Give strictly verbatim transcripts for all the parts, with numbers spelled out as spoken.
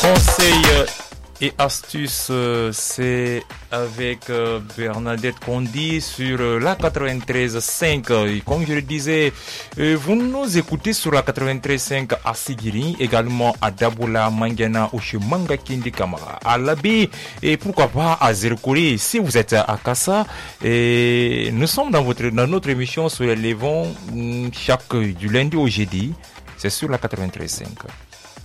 Conseils et astuces, c'est avec Bernadette Condi sur la quatre-vingt-treize virgule cinq. Et comme je le disais, vous nous écoutez sur la quatre-vingt-treize virgule cinq à Sigiri, également à Dabola, Mangana, Oshimanga, Kindi Kamara, à Labi et pourquoi pas à Zirkouri si vous êtes à Kassa. Et nous sommes dans, votre, dans notre émission sur les vents chaque du lundi au jeudi. C'est sur la quatre-vingt-treize virgule cinq.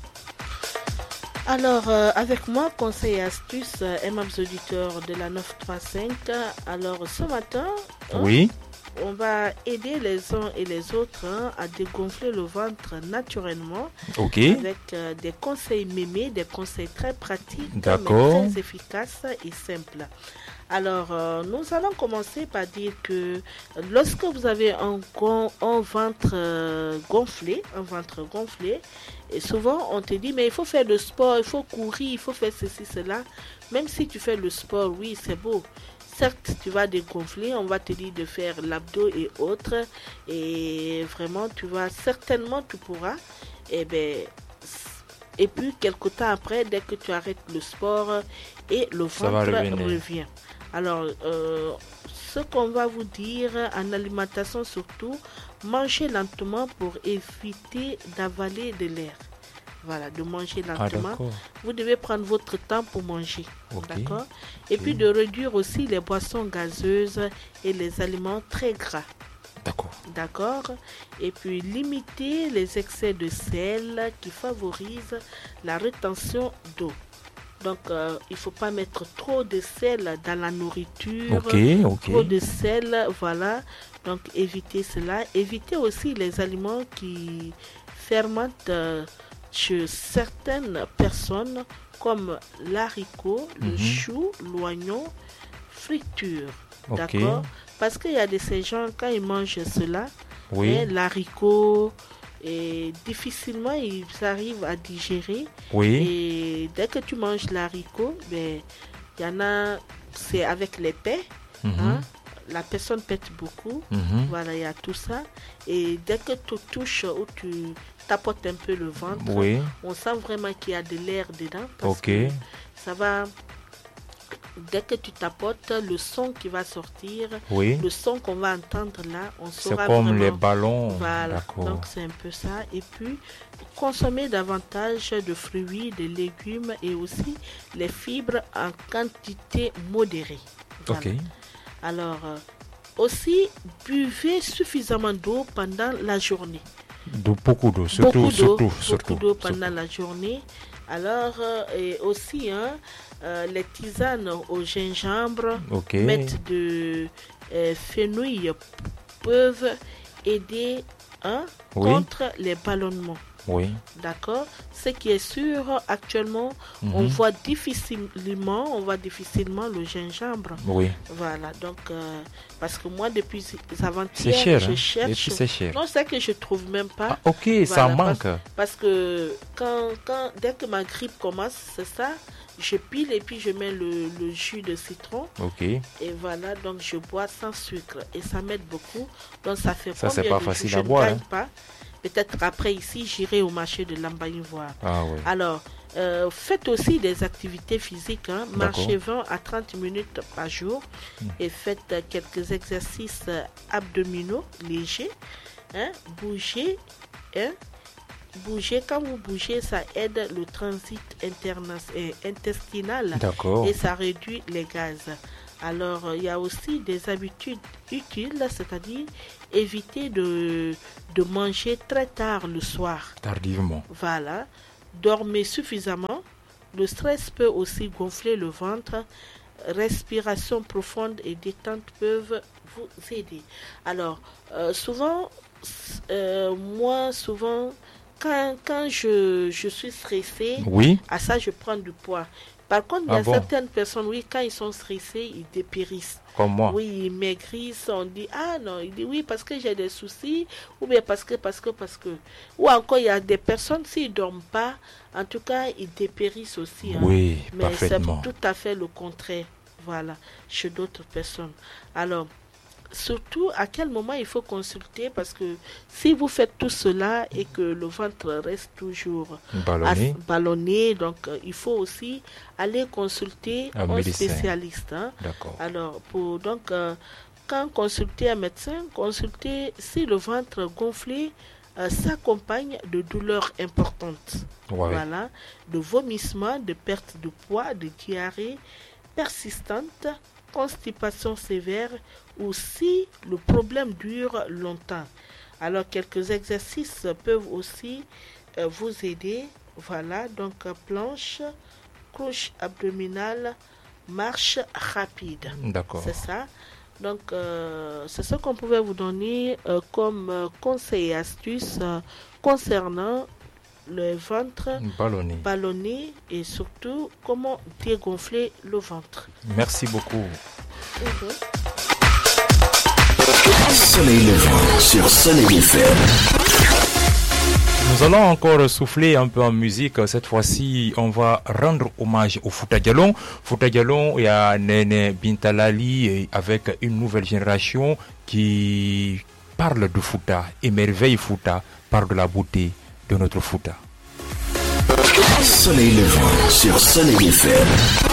Alors, euh, avec moi, conseil et astuces, euh, aimables auditeurs de la neuf cent trente-cinq. Alors, ce matin, hein, oui, on va aider les uns et les autres hein, à dégonfler le ventre naturellement. Ok. Avec euh, des conseils mémés, des conseils très pratiques, d'accord, mais très efficaces et simples. Alors, euh, nous allons commencer par dire que lorsque vous avez un, gon- un ventre euh, gonflé, un ventre gonflé, et souvent on te dit, mais il faut faire le sport, il faut courir, il faut faire ceci, cela. Même si tu fais le sport, oui, c'est beau. Certes, tu vas dégonfler, on va te dire de faire l'abdo et autres, et vraiment, tu vas, certainement, tu pourras, et ben, et puis, quelque temps après, dès que tu arrêtes le sport, et le ventre revient. Alors, euh, ce qu'on va vous dire en alimentation surtout, mangez lentement pour éviter d'avaler de l'air. Voilà, de manger lentement. Ah, vous devez prendre votre temps pour manger. Okay. D'accord. Et okay. Puis de réduire aussi les boissons gazeuses et les aliments très gras. D'accord. D'accord. Et puis limiter les excès de sel qui favorisent la rétention d'eau. Donc, euh, il ne faut pas mettre trop de sel dans la nourriture. Okay, okay. Trop de sel, voilà. Donc, évitez cela. Évitez aussi les aliments qui fermentent euh, chez certaines personnes, comme l'haricot, mm-hmm. le chou, l'oignon, friture. Okay. D'accord. Parce qu'il y a de ces gens, quand ils mangent cela, oui. hein, l'haricot, et difficilement ils arrivent à digérer. Oui. Et dès que tu manges l'haricot, ben il y en a, c'est avec les paix. Mm-hmm. Hein, la personne pète beaucoup. Mm-hmm. Voilà, il y a tout ça. Et dès que tu touches ou tu tapotes un peu le ventre, oui. on sent vraiment qu'il y a de l'air dedans. Parce okay. que ça va. Dès que tu tapotes, le son qui va sortir, oui. le son qu'on va entendre là, on saura c'est comme vraiment, les ballons. Voilà. D'accord. Donc c'est un peu ça. Et puis, consommer davantage de fruits, de légumes et aussi les fibres en quantité modérée. Voilà. Ok. Alors, euh, aussi, buvez suffisamment d'eau pendant la journée. De, beaucoup d'eau, surtout. Beaucoup d'eau, surtout, beaucoup surtout, d'eau pendant surtout. la journée. Alors, euh, et aussi, hein, euh, les tisanes au gingembre, okay. mettre de euh, fenouil peuvent aider hein, oui. contre les ballonnements. Oui. D'accord. Ce qui est sûr, actuellement, mm-hmm. on voit difficilement, on voit difficilement le gingembre. Oui. Voilà. Donc, euh, parce que moi, depuis avant-hier, c'est cher, je hein? cherche. Et puis c'est cher. Non, c'est que je trouve même pas. Ah, ok, voilà, ça manque. Parce, parce que quand, quand, dès que ma grippe commence, c'est ça. Je pile et puis je mets le, le jus de citron. Ok. Et voilà, donc je bois sans sucre et ça m'aide beaucoup. Donc ça fait ça, combien c'est pas de facile jours, à boire. Je ne gagne hein. pas. Peut-être après ici, j'irai au marché de Lambagne voir. Ah, ouais. Alors, euh, faites aussi des activités physiques. Hein. Marchez vingt à trente minutes par jour mmh. et faites quelques exercices abdominaux légers. Hein. Bougez. Hein. Bouger, quand vous bougez, ça aide le transit interna- euh, intestinal D'accord. et ça réduit les gaz. Alors, il y a aussi des habitudes utiles, c'est-à-dire éviter de, de manger très tard le soir. Tardivement. Voilà. Dormez suffisamment. Le stress peut aussi gonfler le ventre. Respiration profonde et détente peuvent vous aider. Alors, euh, souvent, euh, moi, souvent, quand, quand je, je suis stressée, oui. à ça, je prends du poids. Par contre, il y a ah bon? certaines personnes, oui, quand ils sont stressés, ils dépérissent. Comme moi. Oui, ils maigrissent. On dit, ah non, il dit oui, parce que j'ai des soucis, ou bien parce que, parce que, parce que. Ou encore, il y a des personnes, s'ils ne dorment pas, en tout cas, ils dépérissent aussi. Hein. Oui, mais parfaitement. c'est tout à fait le contraire, voilà, chez d'autres personnes. Alors, surtout à quel moment il faut consulter, parce que si vous faites tout cela et que le ventre reste toujours Ballonné. as- ballonné, donc euh, il faut aussi aller consulter Un un, médecin. spécialiste. Hein. D'accord. Alors, pour donc, euh, quand consulter un médecin, consulter si le ventre gonflé euh, s'accompagne de douleurs importantes. Ouais. Voilà, de vomissements, de perte de poids, de diarrhée persistante, constipation sévère, ou si le problème dure longtemps. Alors, quelques exercices peuvent aussi euh, vous aider. Voilà, donc euh, planche, couche abdominale, marche rapide. D'accord. C'est ça. Donc, euh, c'est ce qu'on pouvait vous donner euh, comme euh, conseil et astuces euh, concernant le ventre Ballonné. ballonné et surtout comment dégonfler le ventre. Merci beaucoup. Mhm. Soleil levant sur Soleil F M. Nous allons encore souffler un peu en musique. Cette fois-ci, on va rendre hommage au Fouta Djallon. Fouta Djallon, il y a Nene Bintalali avec une nouvelle génération qui parle de Fouta, émerveille Fouta, parle de la beauté de notre Fouta. Soleil levant sur Soleil F M.